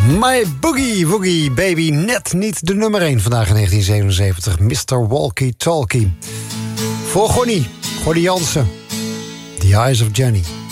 My Boogie Woogie Baby, net niet de nummer 1 vandaag in 1977. Mr. Walkie Talkie. Voor Gonnie Jansen. The Eyes of Jenny.